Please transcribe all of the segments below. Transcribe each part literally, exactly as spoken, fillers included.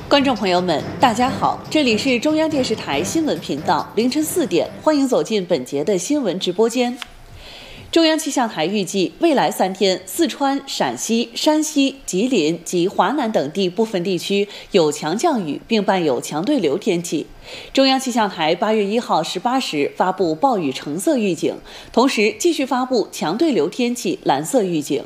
观众朋友们，大家好，这里是中央电视台新闻频道，凌晨四点，欢迎走进本节的新闻直播间。中央气象台预计，未来三天，四川、陕西、山西、吉林及华南等地部分地区有强降雨，并伴有强对流天气。中央气象台八月一号十八时发布暴雨橙色预警，同时继续发布强对流天气蓝色预警。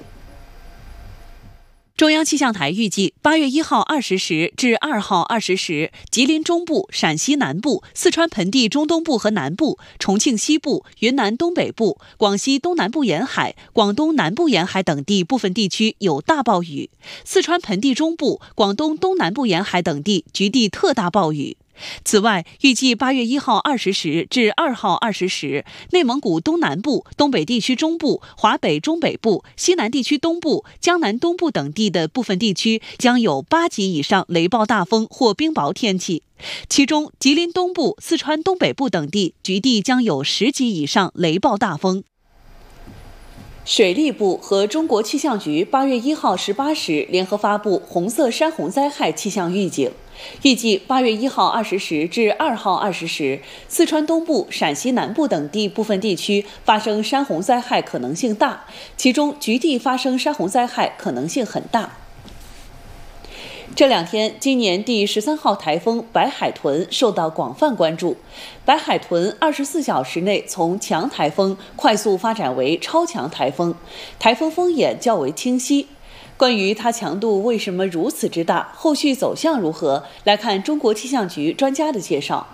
中央气象台预计，八月一号二十时至二号二十时，吉林中部、陕西南部、四川盆地中东部和南部、重庆西部、云南东北部、广西东南部沿海、广东南部沿海等地部分地区有大暴雨；四川盆地中部、广东东南部沿海等地局地特大暴雨。此外，预计八月一号二十时至二号二十时，内蒙古东南部、东北地区中部、华北中北部、西南地区东部、江南东部等地的部分地区将有八级以上雷暴大风或冰雹天气，其中吉林东部、四川东北部等地局地将有十级以上雷暴大风。水利部和中国气象局八月一号十八时联合发布红色山洪灾害气象预警，预计八月一号二十时至二号二十时，四川东部、陕西南部等地部分地区发生山洪灾害可能性大，其中局地发生山洪灾害可能性很大。这两天，今年第十三号台风白海豚受到广泛关注。白海豚二十四小时内从强台风快速发展为超强台风，台风风眼较为清晰。关于它强度为什么如此之大，后续走向如何，来看中国气象局专家的介绍。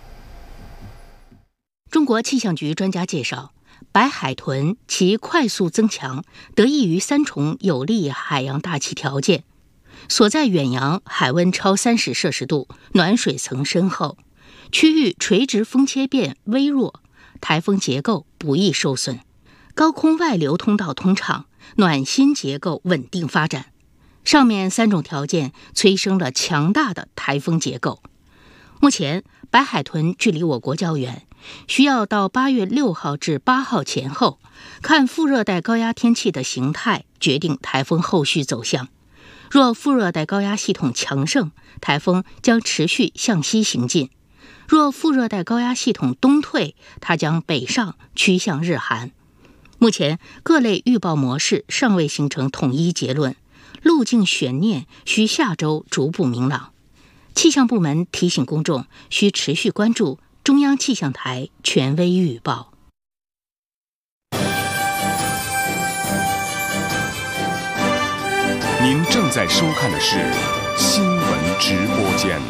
中国气象局专家介绍，白海豚其快速增强得益于三重有利海洋大气条件。所在远洋海温超三十摄氏度，暖水层深厚，区域垂直风切变微弱，台风结构不易受损，高空外流通道通畅，暖心结构稳定发展。上面三种条件催生了强大的台风结构。目前，白海豚距离我国较远，需要到八月六号至八号前后，看副热带高压天气的形态，决定台风后续走向。若副热带高压系统强盛，台风将持续向西行进；若副热带高压系统东退，它将北上趋向日韩。目前各类预报模式尚未形成统一结论，路径悬念需下周逐步明朗。气象部门提醒公众需持续关注中央气象台权威预报。 您正在收看的是新闻直播间。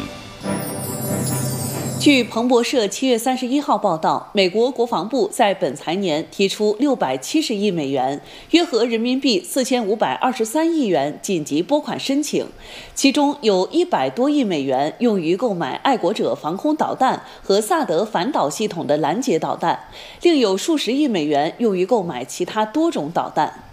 据彭博社七月三十一号报道，美国国防部在本财年提出六百七十亿美元，约合人民币四千五百二十三亿元紧急拨款申请，其中有一百多亿美元用于购买爱国者防空导弹和萨德反导系统的拦截导弹，另有数十亿美元用于购买其他多种导弹。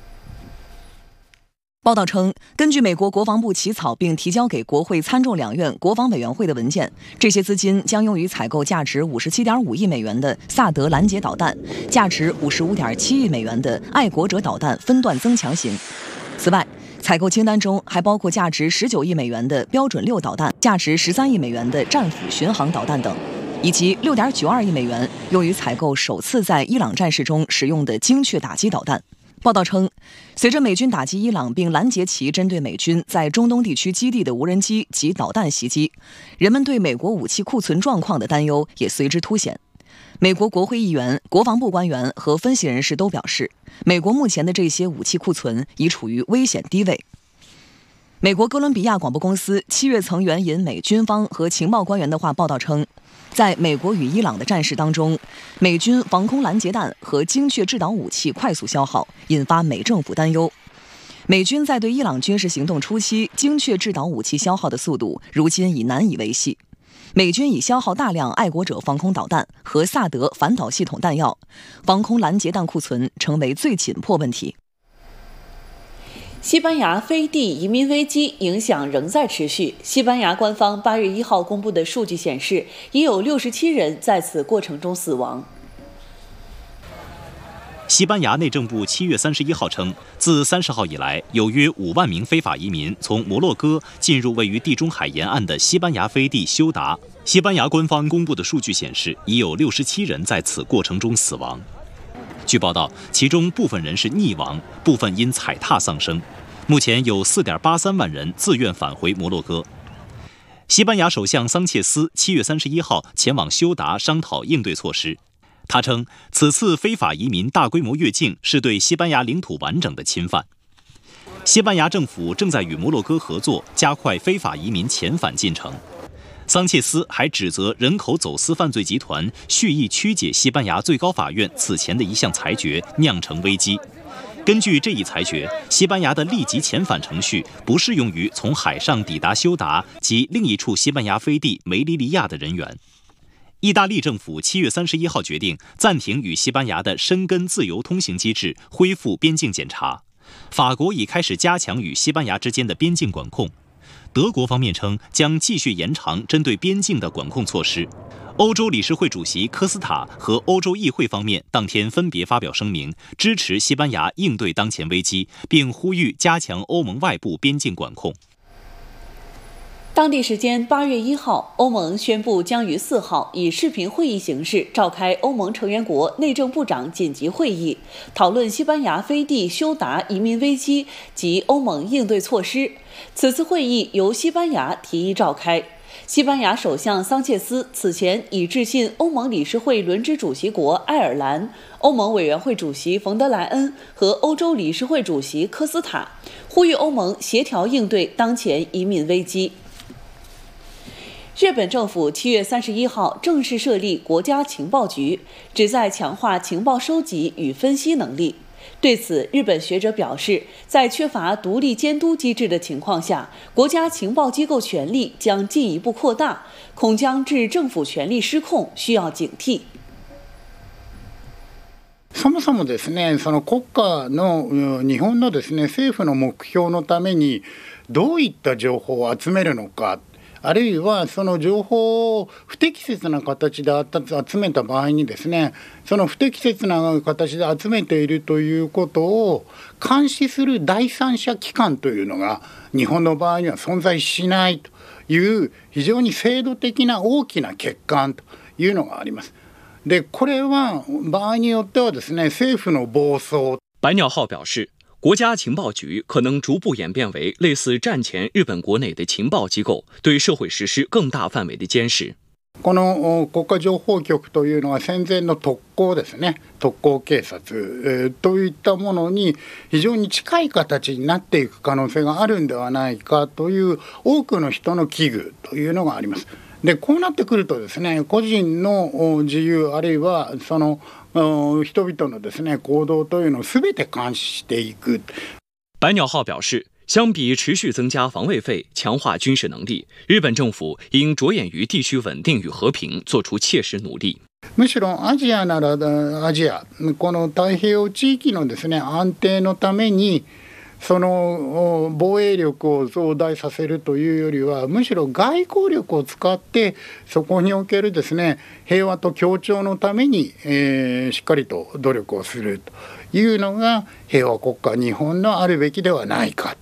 报道称，根据美国国防部起草并提交给国会参众两院国防委员会的文件，这些资金将用于采购价值五十七点五亿美元的萨德拦截导弹，价值五十五点七亿美元的爱国者导弹分段增强型。此外，采购清单中还包括价值十九亿美元的标准六导弹、价值十三亿美元的战斧巡航导弹等，以及六点九二亿美元用于采购首次在伊朗战事中使用的精确打击导弹。报道称，随着美军打击伊朗并拦截其针对美军在中东地区基地的无人机及导弹袭击，人们对美国武器库存状况的担忧也随之凸显。美国国会议员、国防部官员和分析人士都表示，美国目前的这些武器库存已处于危险低位。美国哥伦比亚广播公司七月曾援引美军方和情报官员的话报道称，在美国与伊朗的战事当中，美军防空拦截弹和精确制导武器快速消耗，引发美政府担忧。美军在对伊朗军事行动初期精确制导武器消耗的速度，如今已难以维系。美军已消耗大量爱国者防空导弹和萨德反导系统弹药，防空拦截弹库存成为最紧迫问题。 西班牙飞地移民危机影响仍在持续。西班牙官方八月一号公布的数据显示，已有六十七人在此过程中死亡。 西班牙内政部七月三十一号称，自三十号以来，有约五万名非法移民从摩洛哥进入位于地中海沿岸的西班牙飞地休达。西班牙官方公布的数据显示，已有六十七人在此过程中死亡。据报道，其中部分人是溺亡，部分因踩踏丧生。目前有 四点八三万人自愿返回摩洛哥。西班牙首相桑切斯七月三十一号前往休达商讨应对措施。他称，此次非法移民大规模越境是对西班牙领土完整的侵犯。西班牙政府正在与摩洛哥合作，加快非法移民遣返进程。桑切斯还指责人口走私犯罪集团蓄意曲解西班牙最高法院此前的一项裁决，酿成危机。根据这一裁决，西班牙的立即遣返程序不适用于从海上抵达休达及另一处西班牙飞地梅利利亚的人员。意大利政府七月三十一号决定暂停与西班牙的申根自由通行机制，恢复边境检查。法国已开始加强与西班牙之间的边境管控。德国方面称将继续延长针对边境的管控措施。欧洲理事会主席科斯塔和欧洲议会方面当天分别发表声明，支持西班牙应对当前危机，并呼吁加强欧盟外部边境管控。 当地时间八月一号，欧盟宣布将于四号以视频会议形式召开欧盟成员国内政部长紧急会议，讨论西班牙飞地休达移民危机及欧盟应对措施。此次会议由西班牙提议召开。西班牙首相桑切斯此前已致信欧盟理事会轮值主席国爱尔兰、欧盟委员会主席冯德莱恩和欧洲理事会主席科斯塔，呼吁欧盟协调应对当前移民危机。日本政府七月三十一号正式设立国家情报局，旨在强化情报收集与分析能力。对此，日本学者表示，在缺乏独立监督机制的情况下，国家情报机构权力将进一步扩大，恐将致政府权力失控，需要警惕。 そもそもですね、その国家の日本のですね政府の目標のためにどういった情報を集めるのか。あるいはその情報を不適切な形で集めた場合にですね、その不適切な形で集めているということを監視する第三者機関というのが日本の場合には存在しないという非常に制度的な大きな欠陥というのがあります。で、これは場合によってはですね、政府の暴走。 白鸟号表示，国家情报局可能逐步演变为类似战前日本国内的情報機構，对社会实施更大範圍的監視。 この国家情報局というのは戦前の特攻ですね、特攻警察、えー、といったものに非常に近い形になっていく可能性があるんではないかという多くの人の危惧というのがあります。で、こうなってくるとですね、個人の自由あるいはその人々のですね行動というのを全て監視していく。 白鸟号表示，相比持续增加防卫费、强化军事能力，日本政府应着眼于地区稳定与和平，做出切实努力。 むしろアジアならアジア、この太平洋地域のですね安定のために。その防衛力を増大させるというよりは、むしろ外交力を使ってそこにおけるですね平和と協調のために、えー、しっかりと努力をするというのが平和国家日本のあるべきではないか。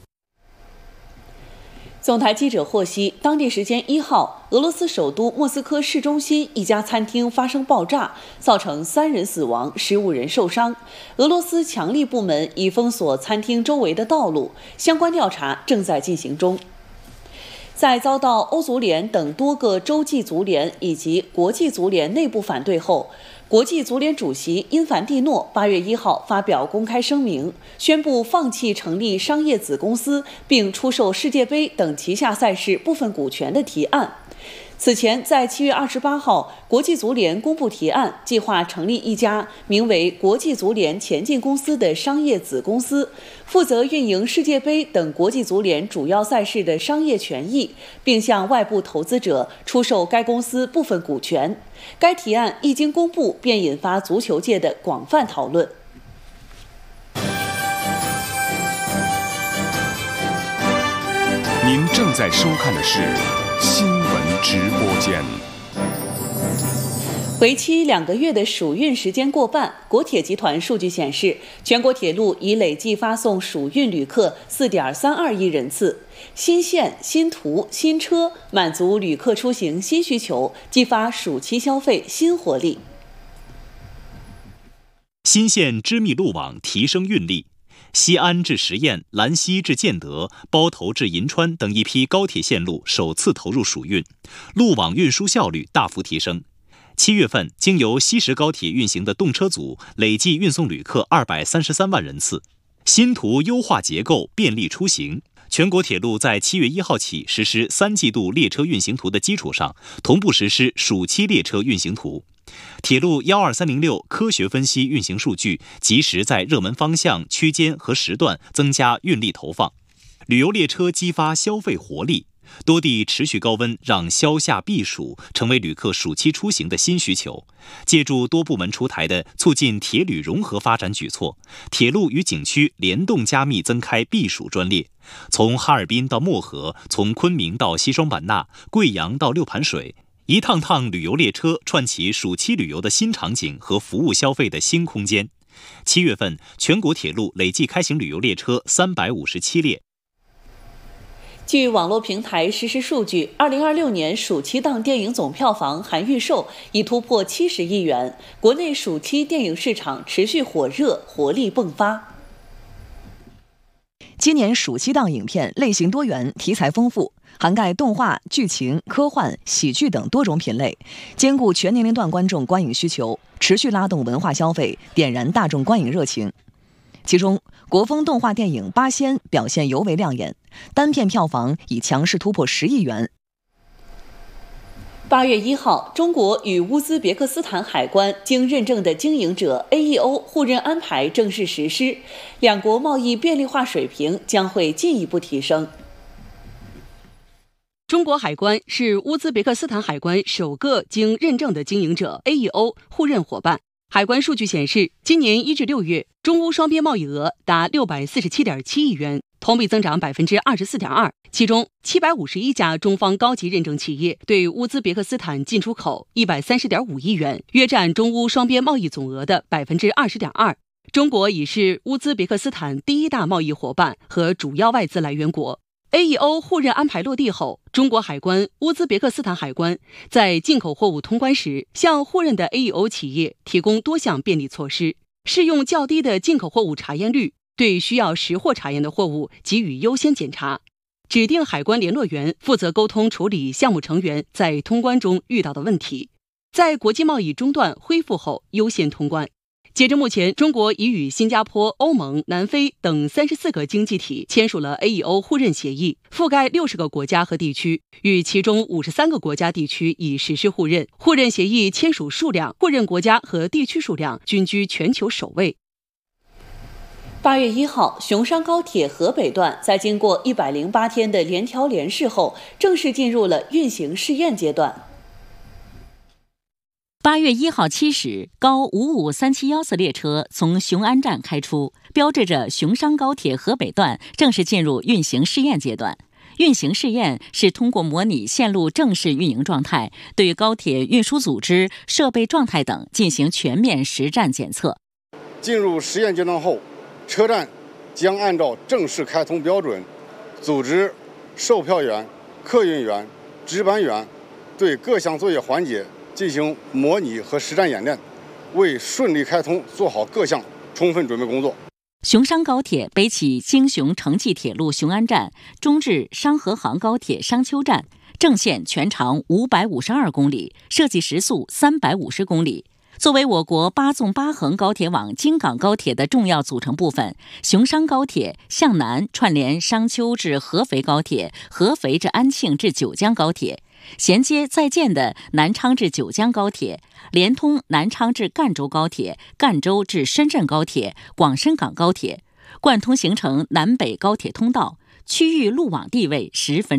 总台记者获悉，当地时间一号，俄罗斯首都莫斯科市中心一家餐厅发生爆炸，造成三人死亡，十五人受伤。俄罗斯强力部门已封锁餐厅周围的道路，相关调查正在进行中。在遭到欧足联等多个洲际足联以及国际足联内部反对后，国际足联主席因凡蒂诺八月一号发表公开声明，宣布放弃成立商业子公司并出售世界杯等旗下赛事部分股权的提案。此前，在七月二十八号，国际足联公布提案，计划成立一家名为国际足联前进公司的商业子公司，负责运营世界杯等国际足联主要赛事的商业权益，并向外部投资者出售该公司部分股权。该提案一经公布，便引发足球界的广泛讨论。 您正在收看的是新闻直播间。 为期两个月的暑运时间过半，国铁集团数据显示，全国铁路已累计发送暑运旅客 四点三二亿人次。新线、新图、新车满足旅客出行新需求，激发暑期消费新活力。 新线织密路网提升运力，西安至十堰、兰溪至建德、包头至银川等一批高铁线路首次投入暑运，路网运输效率大幅提升。七月份，经由西石高铁运行的动车组累计运送旅客二百三十三万人次。新图优化结构，便利出行。全国铁路在七月一号起实施三季度列车运行图的基础上，同步实施暑期列车运行图。铁路一二三零六科学分析运行数据，及时在热门方向、区间和时段增加运力投放。旅游列车激发消费活力。多地持续高温，让消夏避暑成为旅客暑期出行的新需求。借助多部门出台的促进铁旅融合发展举措，铁路与景区联动加密增开避暑专列。从哈尔滨到漠河，从昆明到西双版纳，贵阳到六盘水，一趟趟旅游列车串起暑期旅游的新场景和服务消费的新空间。七月份，全国铁路累计开行旅游列车三百五十七列。 据网络平台实时数据，二零二六年暑期档电影总票房含预售已突破七十亿元，国内暑期电影市场持续火热，活力迸发。 今年暑期档影片类型多元，题材丰富，涵盖动画、剧情、科幻、喜剧等多种品类，兼顾全年龄段观众观影需求，持续拉动文化消费，点燃大众观影热情。其中，国风动画电影《八仙》表现尤为亮眼，单片票房已强势突破十亿元。 八月一号，中国与乌兹别克斯坦海关经认证的经营者 A E O 互认安排正式实施，两国贸易便利化水平将会进一步提升。 中国海关是乌兹别克斯坦海关首个经认证的经营者 A E O 互认伙伴。海关数据显示，今年一至六月，中乌双边贸易额达六百四十七点七亿元，同比增长百分之二十四点二。其中，七百五十一家中方高级认证企业对乌兹别克斯坦进出口一百三十点五亿元，约占中乌双边贸易总额的百分之二十点二。中国已是乌兹别克斯坦第一大贸易伙伴和主要外资来源国。A E O 互认安排落地后，中国海关、乌兹别克斯坦海关在进口货物通关时，向互认的 A E O 企业提供多项便利措施，适用较低的进口货物查验率，对需要实货查验的货物给予优先检查，指定海关联络员负责沟通处理项目成员在通关中遇到的问题，在国际贸易中断恢复后优先通关。截至目前，中国已与新加坡、欧盟、南非等三十四个经济体签署了 A E O 互认协议，覆盖六十个国家和地区，与其中五十三个国家地区已实施互认。互认协议签署数量、互认国家和地区数量均居全球首位。 八月一号，雄商高铁河北段在经过一百零八天的联调联试后，正式进入了运行试验阶段。 八月一号七时，高五五三七幺次列车从雄安站开出，标志着雄商高铁河北段正式进入运行试验阶段。运行试验是通过模拟线路正式运营状态，对高铁运输组织、设备状态等进行全面实战检测。 进入实验阶段后，车站将按照正式开通标准，组织售票员、客运员、值班员对各项作业环节进行模拟和实战演练，为顺利开通做好各项充分准备工作。 雄商高铁北起京雄城际铁路雄安站，中至商河杭高铁商丘站，正线全长五百五十二公里，设计时速三百五十公里。作为我国八纵八横高铁网京港高铁的重要组成部分，雄商高铁向南串联商丘至合肥高铁、合肥至安庆至九江高铁，衔接在建的南昌至九江高铁，连通南昌至赣州高铁、赣州至深圳高铁、广深港高铁，贯通形成南北高铁通道，区域路网地位十分